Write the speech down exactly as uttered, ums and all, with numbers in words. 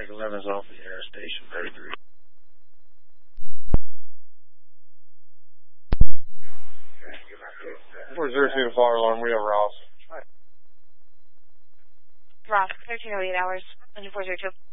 Mike eleven's off the air, station thirty-three. four zero two fire alarm, we have Ross. Ross, thirteen oh eight hours, four zero two.